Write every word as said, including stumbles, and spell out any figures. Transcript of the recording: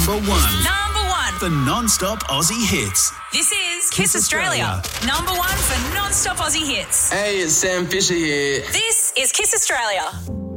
number one. Number one. For non-stop Aussie hits. This is Kiss, Kiss Australia. Australia. Number one for non-stop Aussie hits. Hey, it's Sam Fisher here. This is Kiss Australia.